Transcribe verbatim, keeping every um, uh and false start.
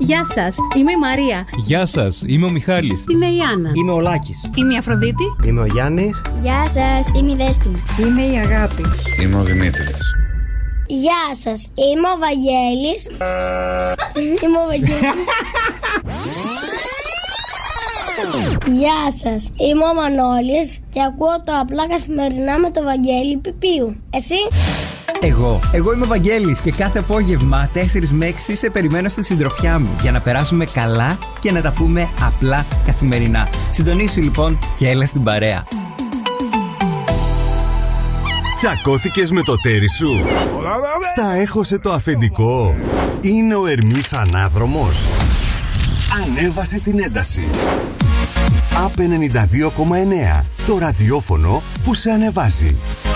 Γεια σας, είμαι η Μαρία. Γεια σας, είμαι ο Μιχάλης. Είμαι η Άννα. Είμαι ο Λάκης. Είμαι η Αφροδίτη. Είμαι ο Γιάννης. Γεια σας, είμαι η Δέσποινα. Είμαι η Αγάπη. Είμαι ο Δημήτρης. Γεια σας, είμαι ο Βαγγέλης. Είμαι ο Βαγγέλης. Γεια σας, είμαι ο Μανώλης και ακούω το Απλά Καθημερινά με το Βαγγέλη Πιπίου. Εσύ? Εγώ. Εγώ είμαι ο Βαγγέλης και κάθε απόγευμα τέσσερις με έξι σε περιμένω στη συντροφιά μου για να περάσουμε καλά και να τα πούμε απλά καθημερινά. Συντονίσου λοιπόν και έλα στην παρέα. Τσακώθηκες με το τέρι σου? Στα έχωσε το αφεντικό? Είναι ο Ερμής ανάδρομος? Ανέβασε την ένταση. Απ' ενενήντα δύο κόμμα εννέα, το ραδιόφωνο που σε ανεβάζει.